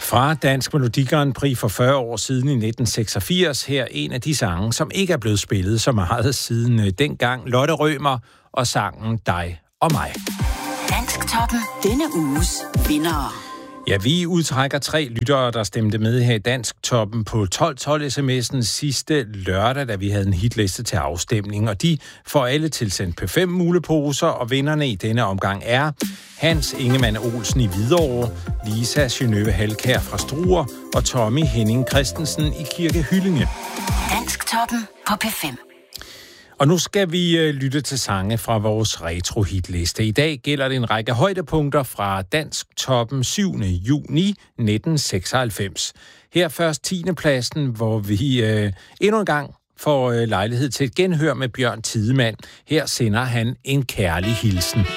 Fra Dansk Melodi Grand Prix for 40 år siden i 1986, her en af de sange, som ikke er blevet spillet så meget siden dengang. Lotte Rømer og sangen Dig og mig. Dansktoppen denne uges vindere. Ja, vi udtrækker 3 lyttere, der stemte med her i Dansktoppen på 1212 sms'en sidste lørdag, da vi havde en hitliste til afstemning. Og de får alle tilsendt P5 muleposer, og vinderne i denne omgang er Hans Ingemann Olsen i Hvidovre, Lisa Sjønøve Halkær fra Struer og Tommy Henning Christensen i Kirke Hyllinge. Dansktoppen på P5. Og nu skal vi lytte til sange fra vores retro-hitliste. I dag gælder det en række højdepunkter fra Dansktoppen 7. juni 1996. Her først 10. pladsen, hvor vi endnu en gang får lejlighed til et genhør med Bjørn Tidemand. Her sender han en kærlig hilsen.